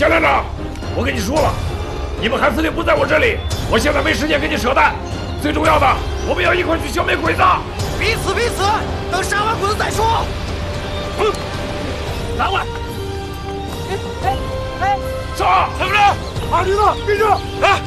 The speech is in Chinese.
连长，我跟你说了，你们韩司令不在我这里，我现在没时间跟你扯淡。最重要的，我们要一块去消灭鬼子。 彼此，等杀完鬼子再说。 拿过来。 哎， 上！参谋长， 阿驴子，跟着！ 来。